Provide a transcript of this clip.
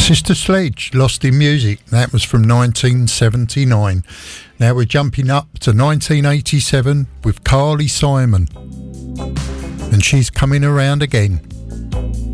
Sister Sledge, Lost in Music. That was from 1979. Now we're jumping up to 1987 with Carly Simon. And she's coming around again.